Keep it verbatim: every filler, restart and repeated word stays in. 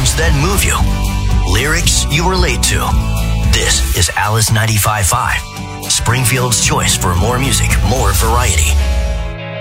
Sounds that move you. Lyrics you relate to. This is Alice ninety-five point five. Springfield's choice for more music, more variety.